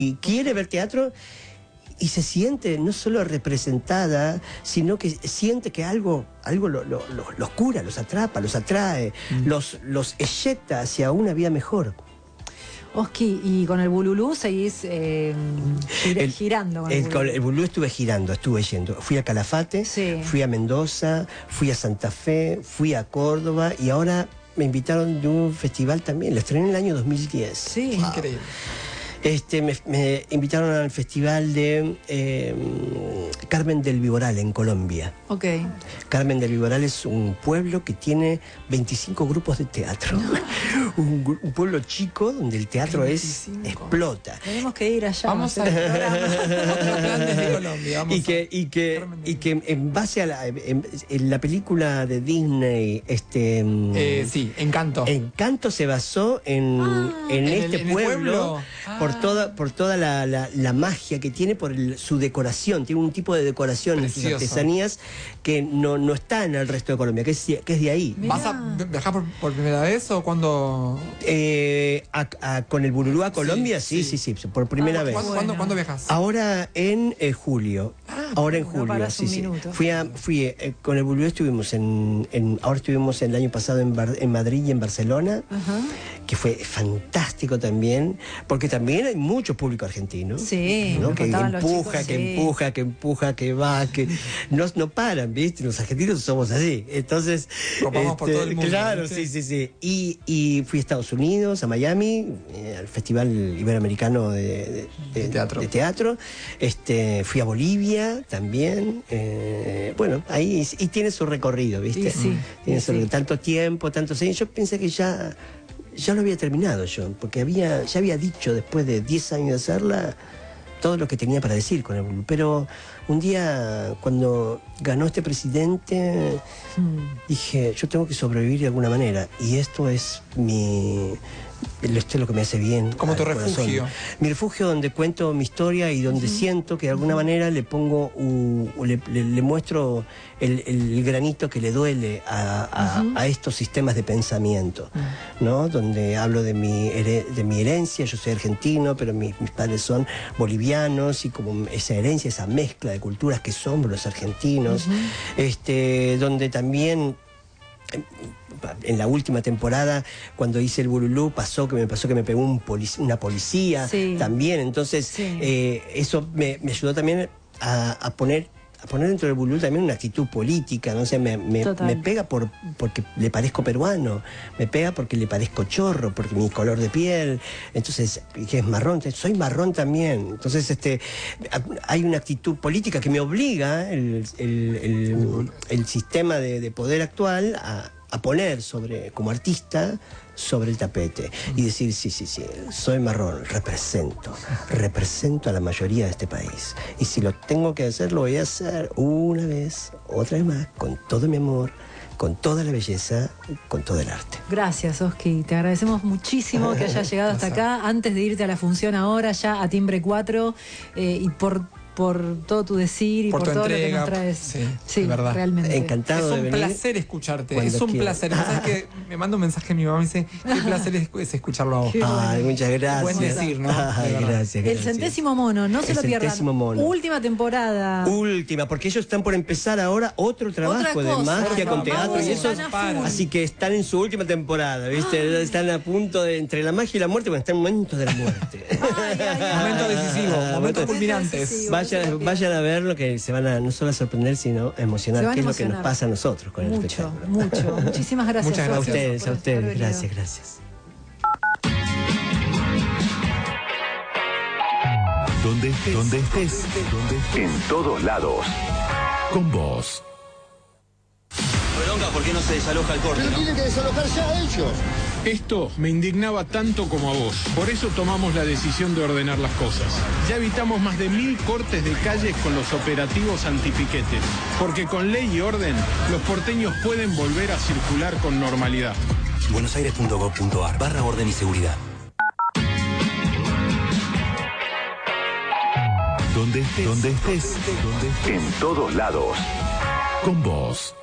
y quiere ver teatro y se siente no solo representada, sino que siente que algo los cura, los atrapa, los atrae, los eyecta hacia una vida mejor. Oski, y con el Bululú seguís girando. Con el Bululú estuve yendo. Fui a Calafate, sí, fui a Mendoza, fui a Santa Fe, fui a Córdoba y ahora me invitaron de un festival también. Lo estrené en el año 2010. Sí, wow. Increíble. Me invitaron al festival de Carmen del Viboral en Colombia. Ok. Carmen del Viboral es un pueblo que tiene 25 grupos de teatro. un pueblo chico donde el teatro explota. Tenemos que ir allá. Vamos a otro plan desde Colombia. Y que en base a en la película de Disney, sí, Encanto. Encanto se basó en este pueblo. Por toda la magia que tiene, por su decoración. Tiene un tipo de decoración en sus artesanías que no está en el resto de Colombia, que es de ahí. Mirá. ¿Vas a viajar por primera vez o cuándo? Con el Bululú a Colombia, sí, por primera vez. ¿Cuándo viajas? Ahora en julio. Ahora en julio, sí. Fui con el Bululú ahora estuvimos el año pasado en Madrid y en Barcelona, que fue fantástico también, porque también hay mucho público argentino, sí, ¿no? Que empuja, que va, que no paran, ¿viste? Los argentinos somos así. Entonces, copamos por todo el mundo. Claro, ¿viste? Sí. Y fui a Estados Unidos, a Miami, al Festival Iberoamericano de teatro. Fui a Bolivia también. Bueno, ahí y tiene su recorrido, ¿viste? Tiene tanto tiempo, tantos años. Yo pensé que ya lo había terminado yo, porque ya había dicho después de 10 años de hacerla todo lo que tenía para decir con el Bululú. Pero un día, cuando ganó este presidente, dije, yo tengo que sobrevivir de alguna manera. Y esto es lo que me hace bien. Como tu refugio. Mi refugio, donde cuento mi historia y donde siento que de alguna manera le pongo, le muestro el granito que le duele a estos sistemas de pensamiento, ¿no? Donde hablo de mi herencia. Yo soy argentino, pero mis padres son bolivianos, y como esa herencia, esa mezcla de culturas que somos los argentinos, donde también en la última temporada, cuando hice el Bululú, me pasó que me pegó una policía también. Entonces eso me ayudó también a poner dentro del Bululú también una actitud política, ¿no? O sea, me pega porque le parezco peruano, me pega porque le parezco chorro, porque mi color de piel, entonces, que es marrón, soy marrón también. Entonces, hay una actitud política que me obliga el sistema de poder actual a poner como artista sobre el tapete y decir, sí, soy marrón, represento a la mayoría de este país, y si lo tengo que hacer, lo voy a hacer una vez, otra vez más, con todo mi amor, con toda la belleza, con todo el arte. Gracias, Oski, te agradecemos muchísimo que hayas llegado hasta acá, antes de irte a la función ahora, ya a Timbre 4, y por todo tu decir y por todo entrega, lo que nos traes. Sí, verdad. Realmente. Encantado de venir. Es un placer escucharte. Es un placer. ¿Sabes que me manda un mensaje a mi mamá y me dice, qué placer es escucharlo a vos? Ay, muchas gracias. Buen decir, ¿no? Ay, gracias. El 100º mono, no se lo pierdan. Última temporada. Última, porque ellos están por empezar ahora otro trabajo de magia con teatro y eso. Así que están en su última temporada, ¿viste? Están a punto de, entre la magia y la muerte, bueno, están en momentos de la muerte. Momentos decisivos, momentos culminantes. Vayan a ver lo que se van a no solo a sorprender, sino a emocionar, que es lo que nos pasa a nosotros con el espectáculo. Mucho. Muchísimas gracias. Muchas gracias. A ustedes. Gracias. Donde estés, en todos lados, con vos. Bronca, ¿por qué no se desaloja el corte? Pero tiene que desalojarse a ellos. Esto me indignaba tanto como a vos. Por eso tomamos la decisión de ordenar las cosas. Ya evitamos más de 1000 cortes de calles con los operativos antipiquetes. Porque con ley y orden, los porteños pueden volver a circular con normalidad. buenosaires.gov.ar/orden y seguridad. Donde estés, en todos lados, con vos.